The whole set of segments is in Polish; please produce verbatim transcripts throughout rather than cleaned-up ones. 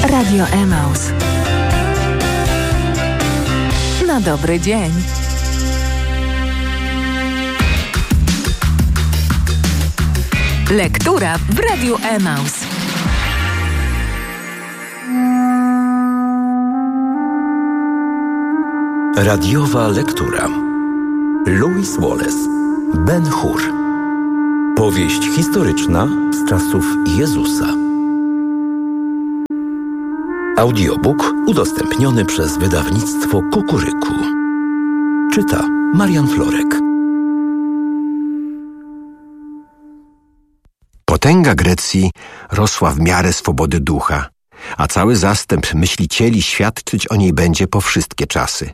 Radio Emaus. Na dobry dzień. Lektura w Radiu Emaus. Radiowa lektura. Lewis Wallace, Ben-Hur. Powieść historyczna z czasów Jezusa. Audiobook udostępniony przez wydawnictwo Kukuryku. Czyta Marian Florek. Potęga Grecji rosła w miarę swobody ducha, a cały zastęp myślicieli świadczyć o niej będzie po wszystkie czasy.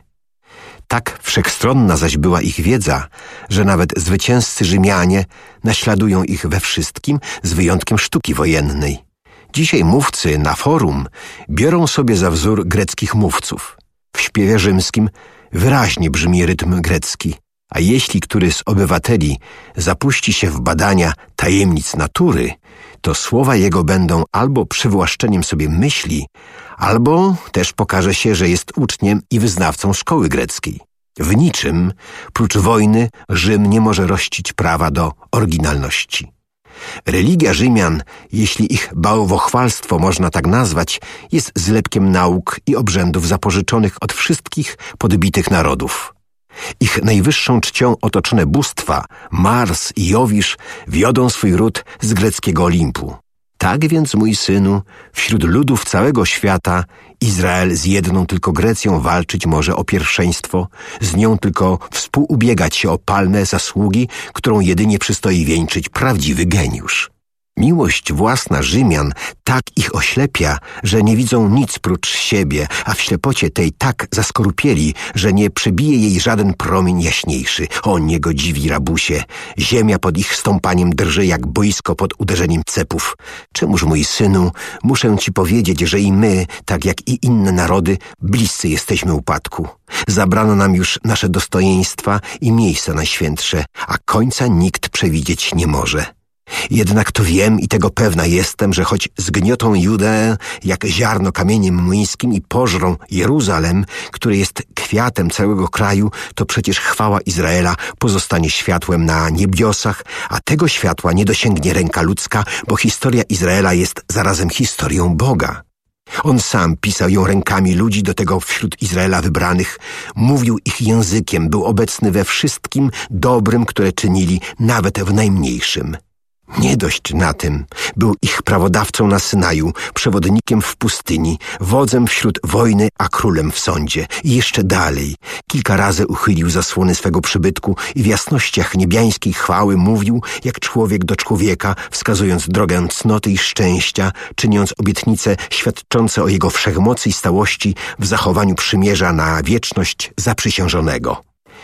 Tak wszechstronna zaś była ich wiedza, że nawet zwycięzcy Rzymianie naśladują ich we wszystkim z wyjątkiem sztuki wojennej. Dzisiaj mówcy na forum biorą sobie za wzór greckich mówców. W śpiewie rzymskim wyraźnie brzmi rytm grecki, a jeśli który z obywateli zapuści się w badania tajemnic natury, to słowa jego będą albo przywłaszczeniem sobie myśli, albo też pokaże się, że jest uczniem i wyznawcą szkoły greckiej. W niczym, prócz wojny, Rzym nie może rościć prawa do oryginalności. Religia Rzymian, jeśli ich bałwochwalstwo można tak nazwać, jest zlepkiem nauk i obrzędów zapożyczonych od wszystkich podbitych narodów. Ich najwyższą czcią otoczone bóstwa, Mars i Jowisz, wiodą swój ród z greckiego Olimpu. Tak więc, mój synu, wśród ludów całego świata Izrael z jedną tylko Grecją walczyć może o pierwszeństwo, z nią tylko współubiegać się o palmę zasługi, którą jedynie przystoi wieńczyć prawdziwy geniusz. Miłość własna Rzymian tak ich oślepia, że nie widzą nic prócz siebie, a w ślepocie tej tak zaskorupieli, że nie przebije jej żaden promień jaśniejszy. O niegodziwi rabusie! Ziemia pod ich stąpaniem drży jak boisko pod uderzeniem cepów. Czemuż, mój synu, muszę ci powiedzieć, że i my, tak jak i inne narody, bliscy jesteśmy upadku. Zabrano nam już nasze dostojeństwa i miejsca najświętsze, a końca nikt przewidzieć nie może. Jednak to wiem i tego pewna jestem, że choć zgniotą Judeę jak ziarno kamieniem młyńskim i pożrą Jeruzalem, który jest kwiatem całego kraju, to przecież chwała Izraela pozostanie światłem na niebiosach, a tego światła nie dosięgnie ręka ludzka, bo historia Izraela jest zarazem historią Boga. On sam pisał ją rękami ludzi do tego wśród Izraela wybranych, mówił ich językiem, był obecny we wszystkim dobrym, które czynili, nawet w najmniejszym. Nie dość na tym, był ich prawodawcą na Synaju, przewodnikiem w pustyni, wodzem wśród wojny, a królem w sądzie. I jeszcze dalej, kilka razy uchylił zasłony swego przybytku i w jasnościach niebiańskiej chwały mówił, jak człowiek do człowieka, wskazując drogę cnoty i szczęścia, czyniąc obietnice świadczące o jego wszechmocy i stałości w zachowaniu przymierza na wieczność zaprzysiężonego.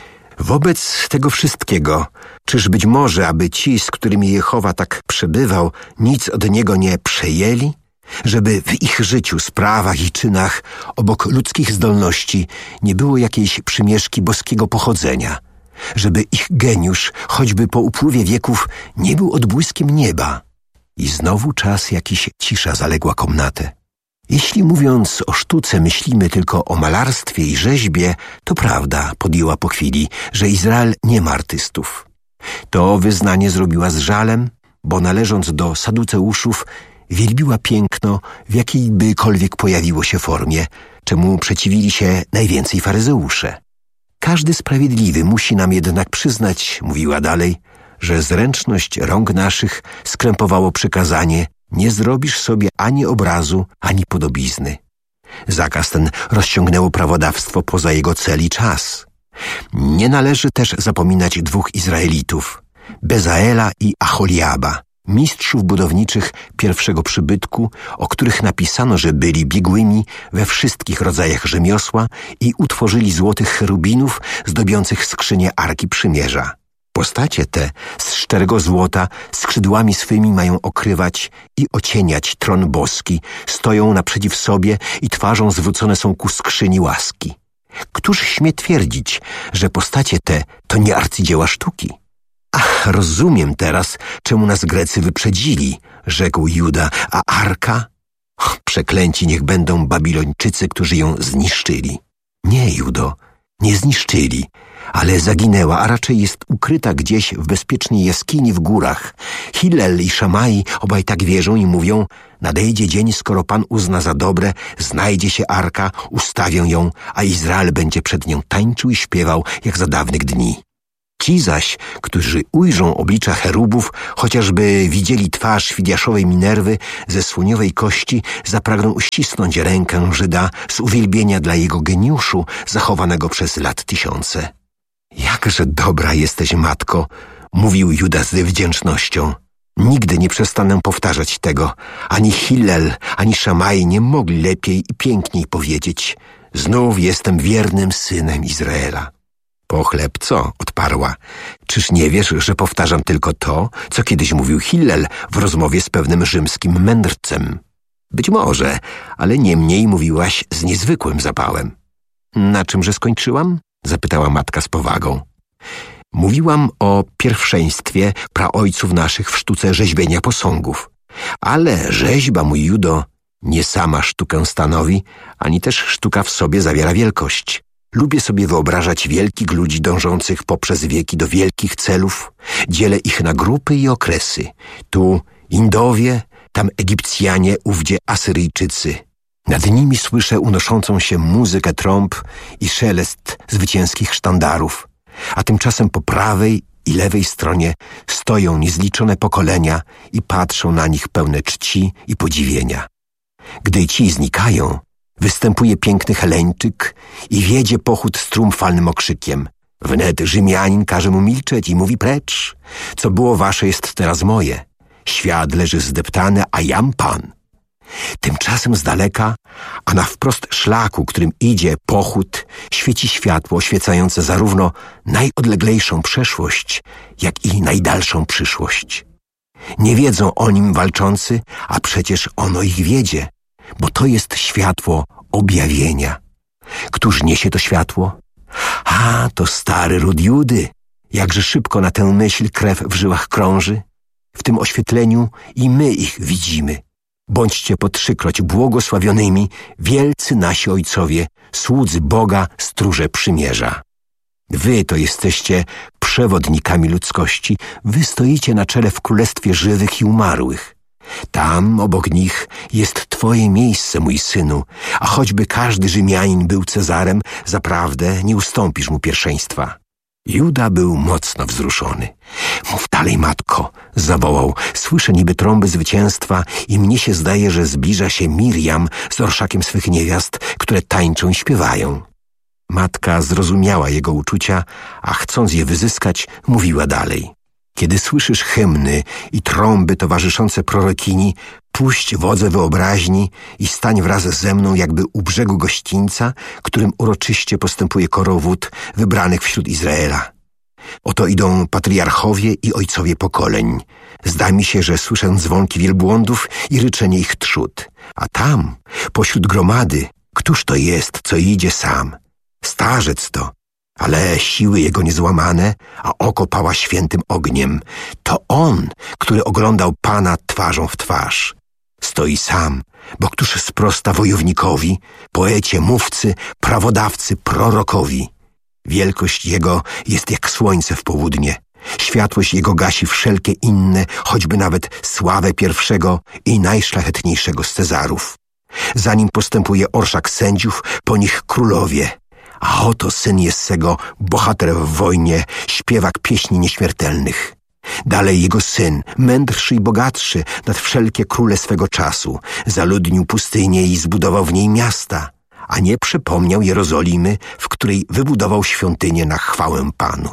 Wobec tego wszystkiego, czyż być może, aby ci, z którymi Jehowa tak przebywał, nic od niego nie przejęli? Żeby w ich życiu, sprawach i czynach, obok ludzkich zdolności, nie było jakiejś przymieszki boskiego pochodzenia? Żeby ich geniusz, choćby po upływie wieków, nie był odbłyskiem nieba? I znowu czas jakiś cisza zaległa komnatę. Jeśli mówiąc o sztuce myślimy tylko o malarstwie i rzeźbie, to prawda, podjęła po chwili, że Izrael nie ma artystów. To wyznanie zrobiła z żalem, bo należąc do Saduceuszów, wielbiła piękno w jakiejbykolwiek pojawiło się formie, czemu przeciwili się najwięcej faryzeusze. Każdy sprawiedliwy musi nam jednak przyznać, mówiła dalej, że zręczność rąk naszych skrępowało przykazanie: nie zrobisz sobie ani obrazu, ani podobizny. Zakaz ten rozciągnęło prawodawstwo poza jego cel i czas. Nie należy też zapominać dwóch Izraelitów, Bezaela i Aholiaba, mistrzów budowniczych pierwszego przybytku, o których napisano, że byli biegłymi we wszystkich rodzajach rzemiosła i utworzyli złotych cherubinów zdobiących skrzynię Arki Przymierza. Postacie te z szczerego złota skrzydłami swymi mają okrywać i ocieniać tron boski, stoją naprzeciw sobie i twarzą zwrócone są ku skrzyni łaski. Któż śmie twierdzić, że postacie te to nie arcydzieła sztuki? Ach, rozumiem teraz, czemu nas Grecy wyprzedzili, rzekł Juda, a Arka? Przeklęci niech będą Babilończycy, którzy ją zniszczyli. Nie, Judo, nie zniszczyli, ale zaginęła, a raczej jest ukryta gdzieś w bezpiecznej jaskini w górach. Hillel i Szamai obaj tak wierzą i mówią: nadejdzie dzień, skoro Pan uzna za dobre, znajdzie się arka, ustawią ją, a Izrael będzie przed nią tańczył i śpiewał, jak za dawnych dni. Ci zaś, którzy ujrzą oblicza cherubów, chociażby widzieli twarz Fidiaszowej Minerwy ze słoniowej kości, zapragną uścisnąć rękę Żyda z uwielbienia dla jego geniuszu zachowanego przez lat tysiące. Jakże dobra jesteś, matko, mówił Juda z wdzięcznością. Nigdy nie przestanę powtarzać tego. Ani Hillel, ani Szamai nie mogli lepiej i piękniej powiedzieć: znów jestem wiernym synem Izraela. Pochleb co? Odparła. Czyż nie wiesz, że powtarzam tylko to, co kiedyś mówił Hillel w rozmowie z pewnym rzymskim mędrcem? Być może, ale niemniej mówiłaś z niezwykłym zapałem. Na czymże skończyłam? Zapytała matka z powagą. Mówiłam o pierwszeństwie praojców naszych w sztuce rzeźbienia posągów. Ale rzeźba, mój Judo, nie sama sztukę stanowi, ani też sztuka w sobie zawiera wielkość. Lubię sobie wyobrażać wielkich ludzi dążących poprzez wieki do wielkich celów. Dzielę ich na grupy i okresy. Tu Indowie, tam Egipcjanie, ówdzie Asyryjczycy. Nad nimi słyszę unoszącą się muzykę trąb i szelest zwycięskich sztandarów. A tymczasem po prawej i lewej stronie stoją niezliczone pokolenia i patrzą na nich pełne czci i podziwienia. Gdy ci znikają, występuje piękny Heleńczyk i wiedzie pochód z triumfalnym okrzykiem. Wnet Rzymianin każe mu milczeć i mówi precz. Co było wasze, jest teraz moje. Świat leży zdeptany, a jam pan. Tymczasem z daleka, a na wprost szlaku, którym idzie pochód, świeci światło oświecające zarówno najodleglejszą przeszłość, jak i najdalszą przyszłość. Nie wiedzą o nim walczący, a przecież ono ich wiedzie, bo to jest światło objawienia. Któż niesie to światło? A, to stary ród Judy. Jakże szybko na tę myśl krew w żyłach krąży. W tym oświetleniu i my ich widzimy. Bądźcie po trzykroć błogosławionymi, wielcy nasi ojcowie, słudzy Boga, stróże przymierza. Wy to jesteście przewodnikami ludzkości, wy stoicie na czele w królestwie żywych i umarłych. Tam, obok nich, jest twoje miejsce, mój synu, a choćby każdy Rzymianin był Cezarem, zaprawdę nie ustąpisz mu pierwszeństwa. Juda był mocno wzruszony. Mów dalej, matko, zawołał. Słyszę niby trąby zwycięstwa i mnie się zdaje, że zbliża się Mirjam z orszakiem swych niewiast, które tańczą i śpiewają. Matka zrozumiała jego uczucia, a chcąc je wyzyskać, mówiła dalej. Kiedy słyszysz hymny i trąby towarzyszące prorokini, puść wodze wyobraźni i stań wraz ze mną jakby u brzegu gościńca, którym uroczyście postępuje korowód wybranych wśród Izraela. Oto idą patriarchowie i ojcowie pokoleń. Zda mi się, że słyszę dzwonki wielbłądów i ryczenie ich trzód. A tam, pośród gromady, któż to jest, co idzie sam? Starzec to, ale siły jego niezłamane, a oko pała świętym ogniem. To on, który oglądał Pana twarzą w twarz. Stoi sam, bo któż sprosta wojownikowi, poecie, mówcy, prawodawcy, prorokowi. Wielkość jego jest jak słońce w południe. Światłość jego gasi wszelkie inne, choćby nawet sławę pierwszego i najszlachetniejszego z Cezarów. Za nim postępuje orszak sędziów, po nich królowie. A oto syn Jessego, bohater w wojnie, śpiewak pieśni nieśmiertelnych. Dalej jego syn, mędrszy i bogatszy nad wszelkie króle swego czasu, zaludnił pustynię i zbudował w niej miasta, a nie przepomniał Jerozolimy, w której wybudował świątynię na chwałę Panu.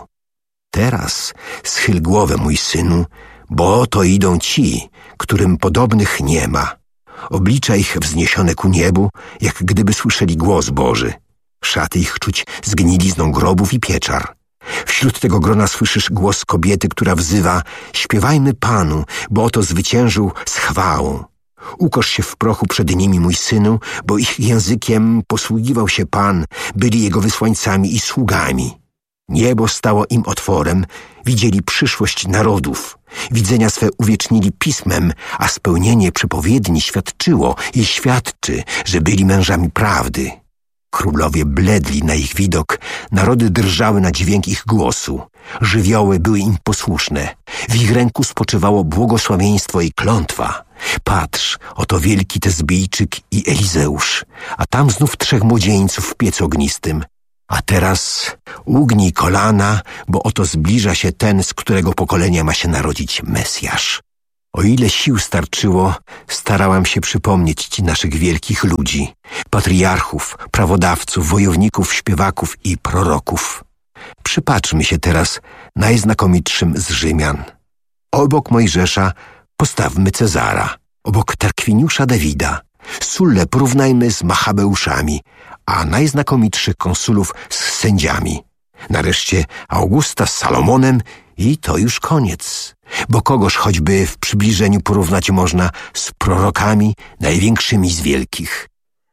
Teraz schyl głowę, mój synu, bo oto idą ci, którym podobnych nie ma. Oblicza ich wzniesione ku niebu, jak gdyby słyszeli głos Boży. Szaty ich czuć zgnilizną grobów i pieczar. Wśród tego grona słyszysz głos kobiety, która wzywa: śpiewajmy Panu, bo oto zwyciężył z chwałą. Ukosz się w prochu przed nimi, mój synu, bo ich językiem posługiwał się Pan, byli jego wysłańcami i sługami. Niebo stało im otworem, widzieli przyszłość narodów. Widzenia swe uwiecznili pismem, a spełnienie przepowiedni świadczyło i świadczy, że byli mężami prawdy. Królowie bledli na ich widok, narody drżały na dźwięk ich głosu. Żywioły były im posłuszne. W ich ręku spoczywało błogosławieństwo i klątwa. Patrz, oto wielki Tezbijczyk i Elizeusz, a tam znów trzech młodzieńców w piecu ognistym. A teraz ugnij kolana, bo oto zbliża się ten, z którego pokolenia ma się narodzić Mesjasz. O ile sił starczyło, starałam się przypomnieć ci naszych wielkich ludzi, patriarchów, prawodawców, wojowników, śpiewaków i proroków. Przypatrzmy się teraz najznakomitszym z Rzymian. Obok Mojżesza postawmy Cezara, obok Tarkwiniusza Dawida. Sullę porównajmy z Machabeuszami, a najznakomitszych konsulów z sędziami. Nareszcie Augusta z Salomonem i to już koniec. Bo kogoż choćby w przybliżeniu porównać można z prorokami największymi z wielkich.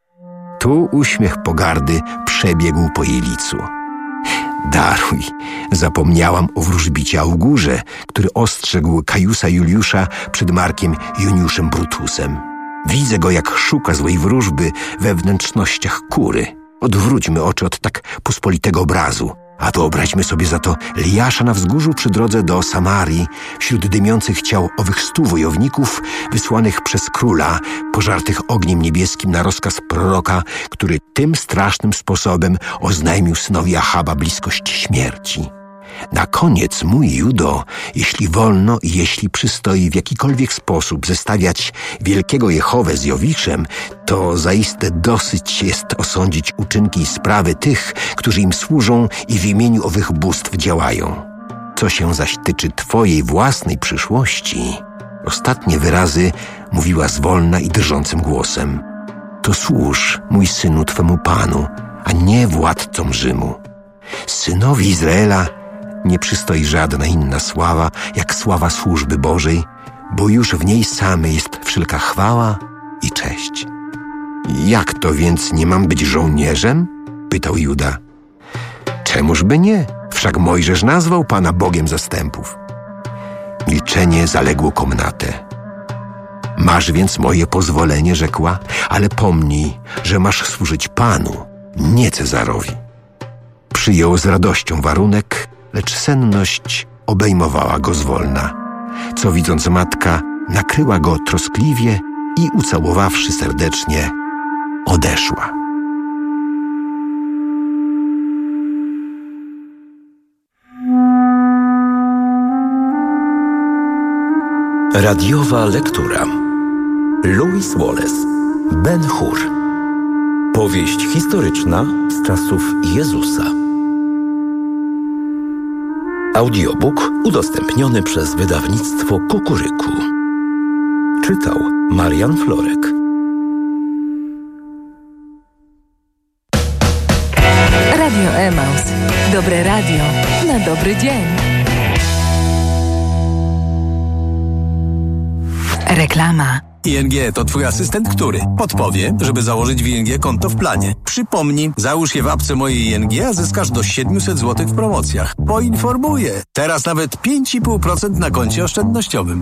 Tu uśmiech pogardy przebiegł po jej licu. Daruj, zapomniałam o wróżbicie Augurze, który ostrzegł Kajusa Juliusza przed Markiem Juniuszem Brutusem. Widzę go, jak szuka złej wróżby we wnętrznościach kury. Odwróćmy oczy od tak pospolitego obrazu, a wyobraźmy sobie za to Eliasza na wzgórzu przy drodze do Samarii, wśród dymiących ciał owych stu wojowników wysłanych przez króla, pożartych ogniem niebieskim na rozkaz proroka, który tym strasznym sposobem oznajmił synowi Achaba bliskość śmierci. Na koniec, mój Judo, jeśli wolno i jeśli przystoi w jakikolwiek sposób zestawiać wielkiego Jehowę z Jowiszem, to zaiste dosyć jest osądzić uczynki i sprawy tych, którzy im służą i w imieniu owych bóstw działają. Co się zaś tyczy twojej własnej przyszłości, ostatnie wyrazy mówiła zwolna i drżącym głosem. To służ, mój synu, twemu Panu, a nie władcom Rzymu. Synowi Izraela nie przystoi żadna inna sława, jak sława służby Bożej, bo już w niej samej jest wszelka chwała i cześć. Jak to więc nie mam być żołnierzem? Pytał Juda. Czemuż by nie? Wszak Mojżesz nazwał Pana Bogiem zastępów. Milczenie zaległo komnatę. Masz więc moje pozwolenie, rzekła, ale pomnij, że masz służyć Panu, nie Cezarowi. Przyjął z radością warunek, lecz senność obejmowała go zwolna, co widząc matka, nakryła go troskliwie i ucałowawszy serdecznie, odeszła. Radiowa lektura. Lewis Wallace, Ben-Hur. Powieść historyczna z czasów Jezusa. Audiobook udostępniony przez wydawnictwo Kukuryku. Czytał Marian Florek. Radio Emaus. Dobre radio na dobry dzień. Reklama. I N G to twój asystent, który podpowie, żeby założyć w I N G konto w planie. Przypomnij, załóż je w apce mojej I N G, a zyskasz do siedemset złotych w promocjach. Poinformuję. Teraz nawet pięć i pół procent na koncie oszczędnościowym.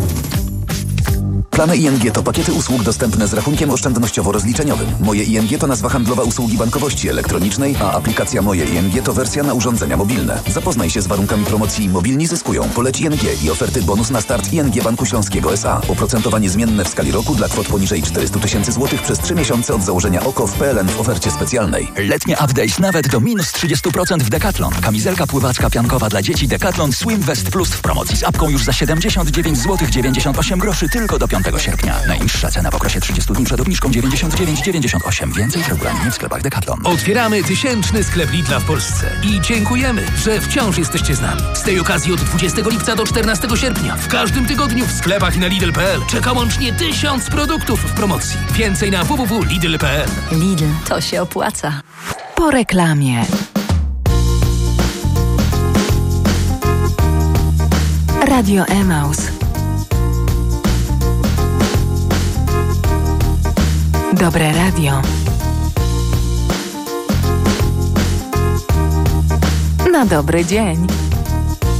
Plany I N G to pakiety usług dostępne z rachunkiem oszczędnościowo-rozliczeniowym. Moje I N G to nazwa handlowa usługi bankowości elektronicznej, a aplikacja Moje I N G to wersja na urządzenia mobilne. Zapoznaj się z warunkami promocji Mobilni zyskują. Poleć I N G i oferty bonus na start I N G Banku Śląskiego S A. Oprocentowanie zmienne w skali roku dla kwot poniżej czterysta tysięcy złotych przez trzy miesiące od założenia O K O w P L N w ofercie specjalnej. Letnie update nawet do minus trzydzieści procent w Decathlon. Kamizelka pływacka piankowa dla dzieci Decathlon Swim Vest Plus w promocji z apką już za siedemdziesiąt dziewięć złotych dziewięćdziesiąt osiem groszy tylko do piątego sierpnia. Najniższa cena w okresie trzydziestu dni przed obniżką dziewięćdziesiąt dziewięć dziewięćdziesiąt osiem. Więcej w regulaminie w sklepach Decathlon. Otwieramy tysięczny sklep Lidla w Polsce i dziękujemy, że wciąż jesteście z nami. Z tej okazji od dwudziestego lipca do czternastego sierpnia w każdym tygodniu w sklepach i na Lidl kropka p l czeka łącznie tysiąc produktów w promocji. Więcej na w w w kropka lidl kropka p l. Lidl, to się opłaca. Po reklamie. Radio Emaus. Dobre radio. na dobry dzień.